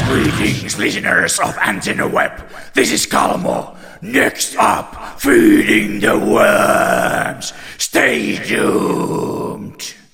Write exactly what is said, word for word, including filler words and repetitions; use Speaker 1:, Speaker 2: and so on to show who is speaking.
Speaker 1: Greetings, listeners of Antenna Web. This is Kalmo. Next up, feeding the worms. Stay tuned.